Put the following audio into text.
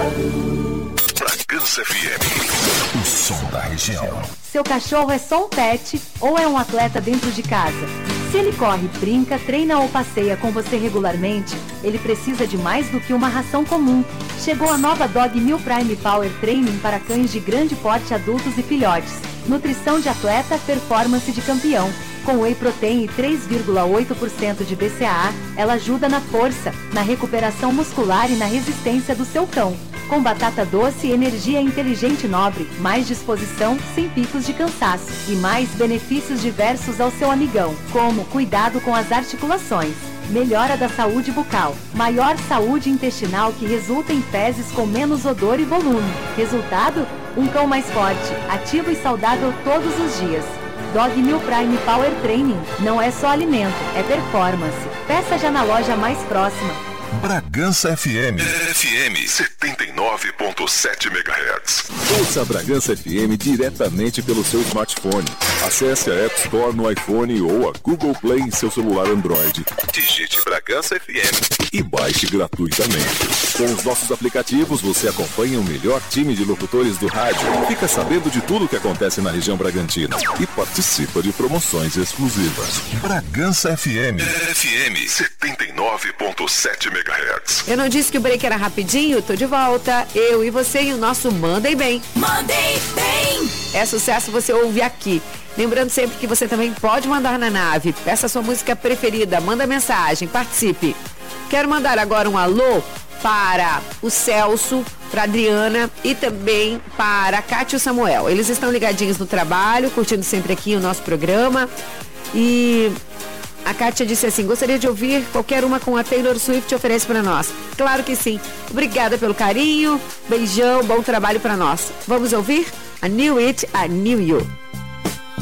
Bragança FM, o som da região. Seu cachorro é só um pet ou é um atleta dentro de casa? Se ele corre, brinca, treina ou passeia com você regularmente, ele precisa de mais do que uma ração comum. Chegou a nova Dog Meal Prime Power Training para cães de grande porte, adultos e filhotes. Nutrição de atleta, performance de campeão. Com whey protein e 3,8% de BCAA, ela ajuda na força, na recuperação muscular e na resistência do seu cão. Com batata doce, energia inteligente e nobre, mais disposição, sem picos de cansaço e mais benefícios diversos ao seu amigão, como cuidado com as articulações, melhora da saúde bucal, maior saúde intestinal que resulta em fezes com menos odor e volume. Resultado? Um cão mais forte, ativo e saudável todos os dias. Dog Meal Prime Power Training não é só alimento, é performance. Peça já na loja mais próxima. Bragança FM 79.7 MHz. Ouça a Bragança FM diretamente pelo seu smartphone. Acesse a App Store no iPhone ou a Google Play em seu celular Android. Digite Bragança FM e baixe gratuitamente. Com os nossos aplicativos, você acompanha o melhor time de locutores do rádio, fica sabendo de tudo o que acontece na região Bragantina e participa de promoções exclusivas. Bragança FM 79.7 MHz. Eu não disse que o break era rapidinho? Tô de volta. Eu e você e o nosso Mandem Bem. Mandem Bem! É sucesso, você ouve aqui. Lembrando sempre que você também pode mandar na nave. Peça a sua música preferida, manda mensagem, participe. Quero mandar agora um alô para o Celso, para a Adriana e também para a Cátia e o Samuel. Eles estão ligadinhos no trabalho, curtindo sempre aqui o nosso programa. E a Kátia disse assim: gostaria de ouvir qualquer uma com a Taylor Swift oferece para nós. Claro que sim. Obrigada pelo carinho, beijão, bom trabalho para nós. Vamos ouvir? I Knew It, I Knew You.